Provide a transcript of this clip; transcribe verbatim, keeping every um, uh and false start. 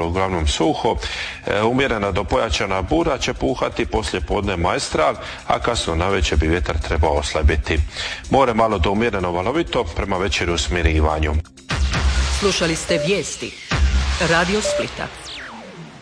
uglavnom suho. Umjerena do pojačana bura će puhati, poslije podne majstral, a kasno navečer bi vjetar trebao oslabiti. More malo do umjereno valovito, prema večeri u smirivanju. Slušali ste vijesti Radio Splita.